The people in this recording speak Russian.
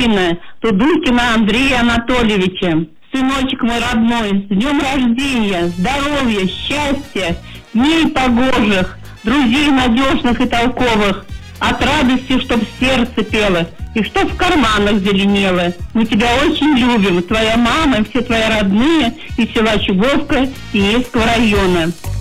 сына, Тудукина Андрея Анатольевича. Сыночек мой родной, с днем рождения, здоровья, счастья, дней погожих, друзей надежных и толковых, от радости, чтоб сердце пело и чтоб в карманах зеленело. Мы тебя очень любим, твоя мама, все твои родные из села Чуговка и Невского района.